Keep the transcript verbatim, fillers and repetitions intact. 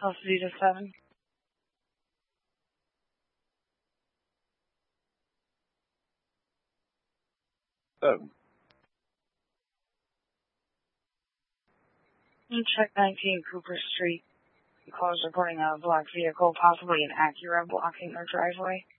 Alcida seven. Seven. Check nineteen Cooper Street. Cars reporting a black vehicle, possibly an Acura, blocking their driveway.